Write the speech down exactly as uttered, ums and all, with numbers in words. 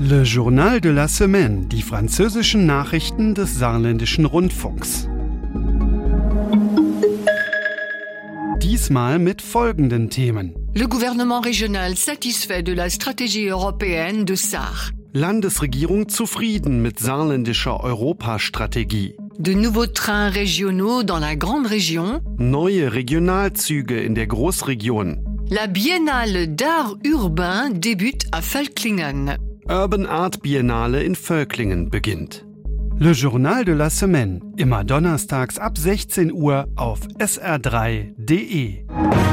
Le Journal de la Semaine, die französischen Nachrichten des Saarländischen Rundfunks. Diesmal mit folgenden Themen. Le gouvernement régional satisfait de la stratégie européenne de Sarre. Landesregierung zufrieden mit saarländischer Europastrategie. De nouveaux trains régionaux dans la grande région. Neue Regionalzüge in der Großregion. La Biennale d'art urbain débute à Völklingen. Urban Art Biennale in Völklingen beginnt. Le Journal de la Semaine, immer donnerstags ab sechzehn Uhr auf S R drei Punkt D E.